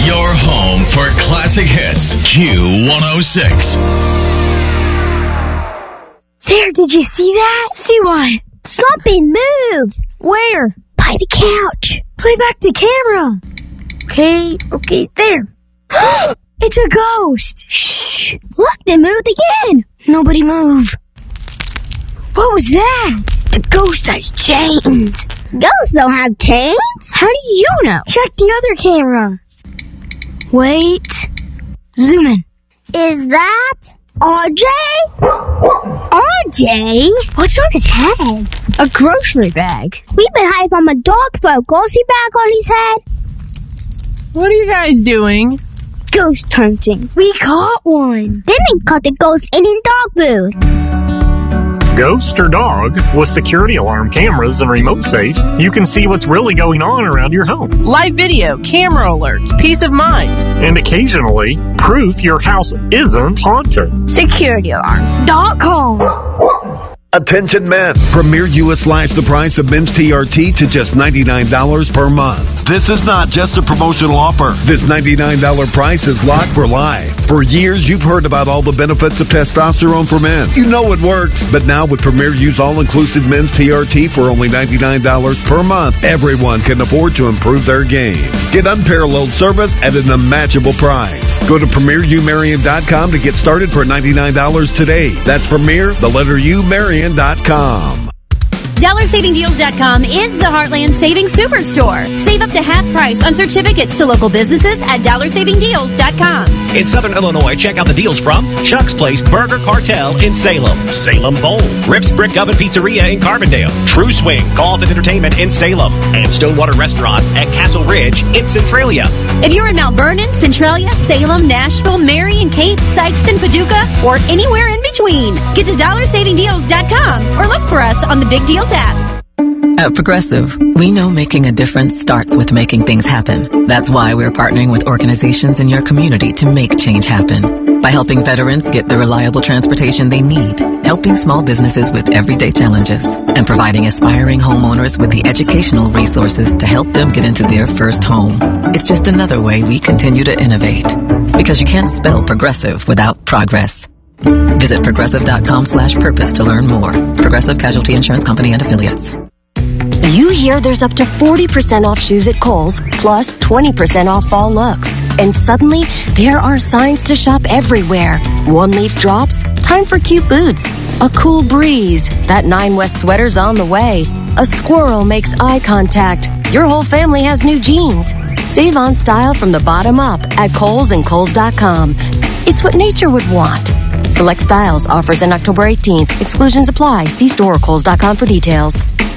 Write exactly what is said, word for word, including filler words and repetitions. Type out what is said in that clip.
Your home for classic hits. Q one oh six. There, did you see that? See what? Something moved. Where? By the couch. Play back the camera. Okay, okay, there. It's a ghost. Shh. Look, they moved again. Nobody move. What was that? The ghost has chains. Ghosts don't have chains. How do you know? Check the other camera. Wait. Zoom in. Is that R J? R J? What's on his head? A grocery bag. We've been hiding from a dog folk. Is he back on his head? What are you guys doing? Ghost hunting. We caught one. Then they caught the ghost eating dog food. Ghost or dog, with security alarm cameras and remote safe, you can see what's really going on around your home. Live video, camera alerts, peace of mind. And occasionally, proof your house isn't haunted. security alarm dot com. Attention men. Premier U has slashed the price of men's T R T to just ninety-nine dollars per month. This is not just a promotional offer. This ninety-nine dollars price is locked for life. For years, you've heard about all the benefits of testosterone for men. You know it works. But now with Premier U's all-inclusive men's T R T for only ninety-nine dollars per month, everyone can afford to improve their game. Get unparalleled service at an unmatchable price. Go to Premier U Marion dot com to get started for ninety-nine dollars today. That's Premier, the letter U, Marion dot com. Dollar Saving Deals dot com is the Heartland Savings Superstore. Save up to half price on certificates to local businesses at Dollar Saving Deals dot com. In Southern Illinois, check out the deals from Chuck's Place Burger Cartel in Salem, Salem Bowl, Rips Brick Oven Pizzeria in Carbondale, True Swing Golf and Entertainment in Salem, and Stonewater Restaurant at Castle Ridge in Centralia. If you're in Mount Vernon, Centralia, Salem, Nashville, Marion, Cape, Sykeston, Paducah, or anywhere in between, get to Dollar Saving Deals dot com or look for us on the Big Deals app. At Progressive, we know making a difference starts with making things happen. That's why we're partnering with organizations in your community to make change happen. By helping veterans get the reliable transportation they need, helping small businesses with everyday challenges, and providing aspiring homeowners with the educational resources to help them get into their first home. It's just another way we continue to innovate. Because you can't spell progressive without progress. Visit progressive dot com slash purpose to learn more. Progressive Casualty Insurance Company and Affiliates. You hear there's up to forty percent off shoes at Kohl's, plus twenty percent off fall looks. And suddenly, there are signs to shop everywhere. One leaf drops, time for cute boots. A cool breeze, that Nine West sweater's on the way. A squirrel makes eye contact. Your whole family has new jeans. Save on style from the bottom up at Kohl's and Kohl's dot com. It's what nature would want. Select styles, offers in October eighteenth. Exclusions apply. See store or Kohl's dot com for details.